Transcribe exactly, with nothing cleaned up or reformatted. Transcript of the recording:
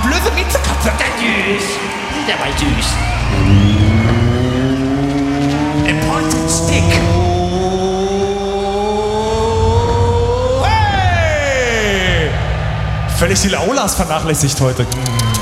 blöde Miezekatze. Der süß. Der war süß. A pointed stick. Hey! Völlig die Laulas vernachlässigt heute.